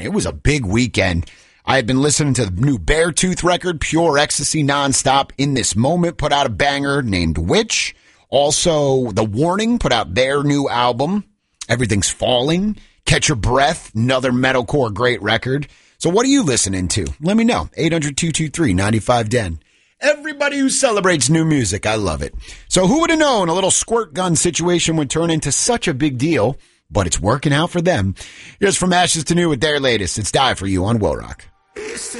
it was a big weekend. I had been listening to the new Beartooth record, Pure Ecstasy Nonstop. In This Moment put out a banger named Witch. Also, The Warning put out their new album, Everything's Falling. Catch Your Breath, another metalcore great record. So what are you listening to? Let me know. 800-223-9510. Everybody who celebrates new music, I love it. So who would have known a little squirt gun situation would turn into such a big deal? But it's working out for them. Here's From Ashes to New with their latest. It's Die For You on Will Rock.